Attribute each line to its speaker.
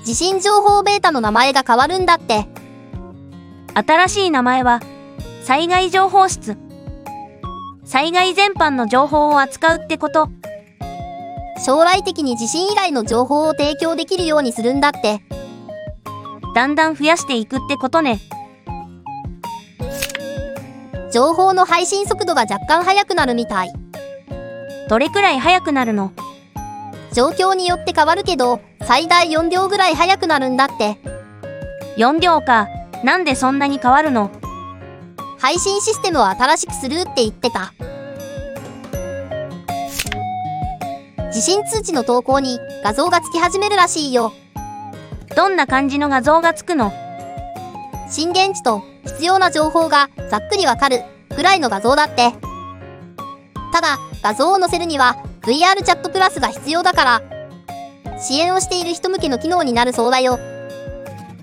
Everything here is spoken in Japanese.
Speaker 1: 地震情報ベータの名前が変わるんだって。
Speaker 2: 新しい名前は、災害情報室。災害全般の情報を扱うってこと。
Speaker 1: 将来的に地震以外の情報を提供できるようにするんだって。
Speaker 2: だんだん増やしていくってことね。
Speaker 1: 情報の配信速度が若干速くなるみたい。
Speaker 2: どれくらい速くなるの？
Speaker 1: 状況によって変わるけど、最大4秒ぐらい速くなるんだって。
Speaker 2: 4秒か。なんでそんなに変わるの？
Speaker 1: 配信システムを新しくするって言ってた。地震通知の投稿に画像がつき始めるらしいよ。
Speaker 2: どんな感じの画像がつくの？
Speaker 1: 震源地と必要な情報がざっくりわかるくらいの画像だって。ただ、画像を載せるには VR チャットプラスが必要だから、支援をしている人向けの機能になるそうだよ。